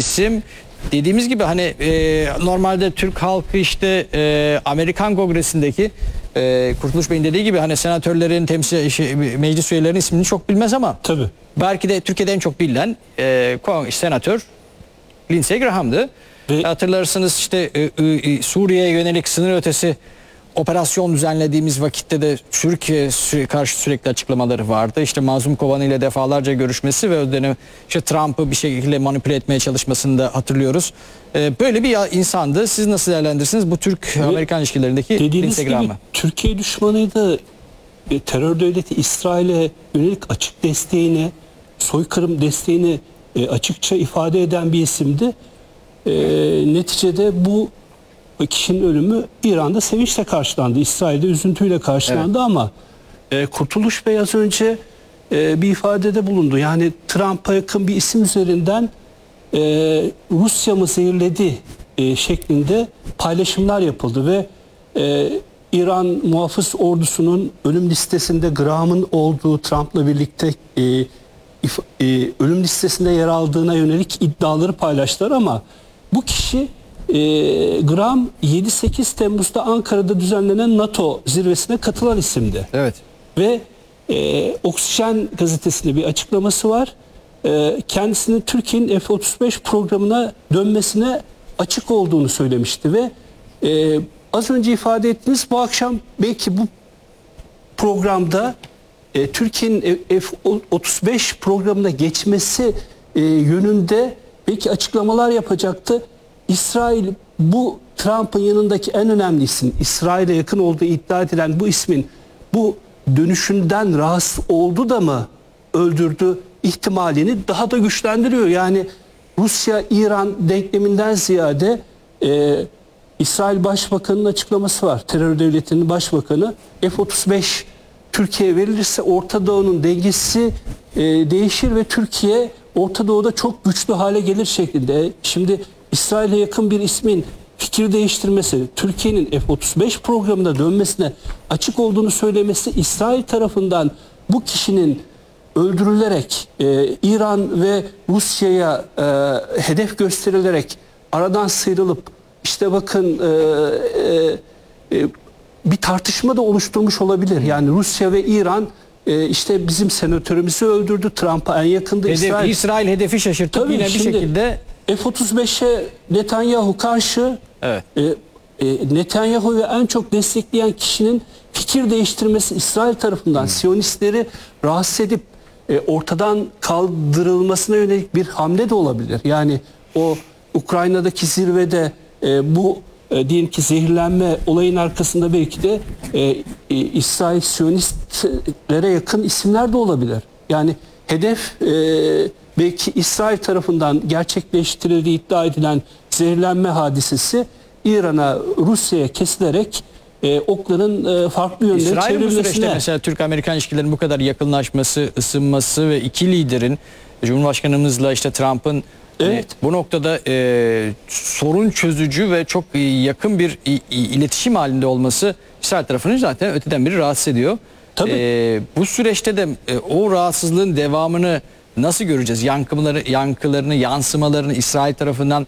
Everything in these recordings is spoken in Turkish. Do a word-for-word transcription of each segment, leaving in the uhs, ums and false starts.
isim. Dediğimiz gibi hani e, normalde Türk halkı işte e, Amerikan Kongresi'ndeki e, Kurtuluş Bey'in dediği gibi hani senatörlerin, temsil şey, meclis üyelerinin ismini çok bilmez ama tabii. Belki de Türkiye'de en çok bilinen e, senatör Lindsey Graham'dı. Ve hatırlarsınız işte e, e, Suriye'ye yönelik sınır ötesi operasyon düzenlediğimiz vakitte de Türkiye süre, karşı sürekli açıklamaları vardı. İşte Mazlum Kobani ile defalarca görüşmesi ve o dönem işte Trump'ı bir şekilde manipüle etmeye çalışmasını da hatırlıyoruz. Ee, böyle bir insandı. Siz nasıl değerlendirirsiniz bu Türk-Amerikan ilişkilerindeki Lindsey Graham'ı? Türkiye düşmanıydı. E, terör devleti İsrail'e yönelik açık desteğini, soykırım desteğini e, açıkça ifade eden bir isimdi. E, neticede bu kişinin ölümü İran'da sevinçle karşılandı. İsrail'de üzüntüyle karşılandı, evet. Ama e, Kurtuluş Bey az önce e, bir ifadede bulundu. Yani Trump'a yakın bir isim üzerinden e, Rusya mı zehirledi e, şeklinde paylaşımlar yapıldı ve e, İran muhafız ordusunun ölüm listesinde Graham'ın olduğu, Trump'la birlikte e, if, e, ölüm listesinde yer aldığına yönelik iddiaları paylaştılar ama bu kişi E, Graham yedi sekiz Temmuz'da Ankara'da düzenlenen NATO zirvesine katılan isimdi. Evet. Ve e, Oksijen gazetesinde bir açıklaması var. E, kendisinin Türkiye'nin F otuz beş programına dönmesine açık olduğunu söylemişti ve e, az önce ifade ettiğiniz bu akşam belki bu programda e, Türkiye'nin F otuz beş programına geçmesi e, yönünde belki açıklamalar yapacaktı. İsrail bu Trump'ın yanındaki en önemli isim, İsrail'e yakın olduğu iddia edilen bu ismin bu dönüşünden rahatsız oldu da mı öldürdü ihtimalini daha da güçlendiriyor. Yani Rusya-İran denkleminden ziyade e, İsrail Başbakanı'nın açıklaması var. Terör devletinin başbakanı F otuz beş Türkiye'ye verilirse Orta Doğu'nun dengesi e, değişir ve Türkiye Orta Doğu'da çok güçlü hale gelir şeklinde. Şimdi İsrail'e yakın bir ismin fikir değiştirmesi, Türkiye'nin F otuz beş programına dönmesine açık olduğunu söylemesi, İsrail tarafından bu kişinin öldürülerek e, İran ve Rusya'ya e, hedef gösterilerek aradan sıyrılıp işte bakın e, e, e, bir tartışma da oluşturmuş olabilir. Yani Rusya ve İran e, işte bizim senatörümüzü öldürdü, Trump'a en yakında Hedef, İsrail. İsrail hedefi şaşırtıp Tabii yine bir şimdi, şekilde F otuz beşe Netanyahu karşı, evet. e, e, Netanyahu'yu en çok destekleyen kişinin fikir değiştirmesi İsrail tarafından hmm. Siyonistleri rahatsız edip e, ortadan kaldırılmasına yönelik bir hamle de olabilir. Yani o Ukrayna'daki zirvede e, bu e, diyelim ki zehirlenme olayın arkasında belki de e, e, İsrail Siyonistlere yakın isimler de olabilir. Yani hedef e, belki İsrail tarafından gerçekleştirildiği iddia edilen zehirlenme hadisesi İran'a, Rusya'ya kesilerek e, okların e, farklı yönlere İsrail çevrilmesine. bu süreçte mesela Türk-Amerikan ilişkilerinin bu kadar yakınlaşması, ısınması ve iki liderin Cumhurbaşkanımızla işte Trump'ın evet. e, bu noktada e, sorun çözücü ve çok e, yakın bir i, i, iletişim halinde olması İsrail tarafını zaten öteden biri rahatsız ediyor. Tabii. E, bu süreçte de e, o rahatsızlığın devamını nasıl göreceğiz? Yankıları, yankılarını, yansımalarını İsrail tarafından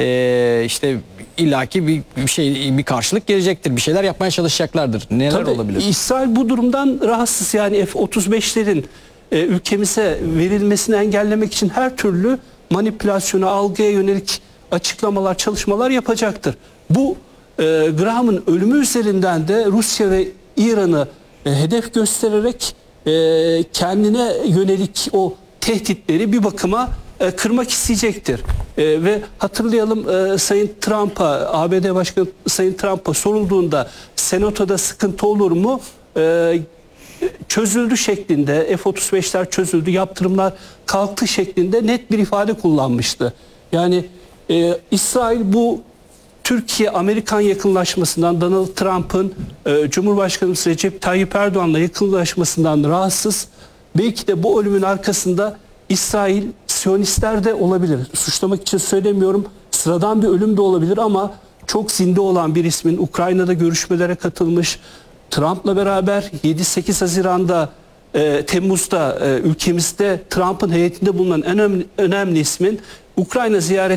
e, işte illaki bir, bir şey, bir karşılık gelecektir. Bir şeyler yapmaya çalışacaklardır. Neler Tabii, olabilir? İsrail bu durumdan rahatsız. Yani F otuz beşlerin e, ülkemize verilmesini engellemek için her türlü manipülasyona, algıya yönelik açıklamalar, çalışmalar yapacaktır. Bu e, Graham'ın ölümü üzerinden de Rusya ve İran'ı e, hedef göstererek e, kendine yönelik o tehditleri bir bakıma e, kırmak isteyecektir. E, ve hatırlayalım e, Sayın Trump'a, A B D Başkanı Sayın Trump'a sorulduğunda Senato'da sıkıntı olur mu? E, çözüldü şeklinde, F otuz beşler çözüldü, yaptırımlar kalktı şeklinde net bir ifade kullanmıştı. Yani e, İsrail bu Türkiye-Amerikan yakınlaşmasından, Donald Trump'ın e, Cumhurbaşkanımız Recep Tayyip Erdoğan'la yakınlaşmasından rahatsız. Belki de bu ölümün arkasında İsrail, Siyonistler de olabilir. Suçlamak için söylemiyorum. Sıradan bir ölüm de olabilir ama çok zinde olan bir ismin Ukrayna'da görüşmelere katılmış. Trump'la beraber yedi sekiz Haziran'da, e, Temmuz'da e, ülkemizde Trump'ın heyetinde bulunan en önemli, önemli ismin Ukrayna ziyareti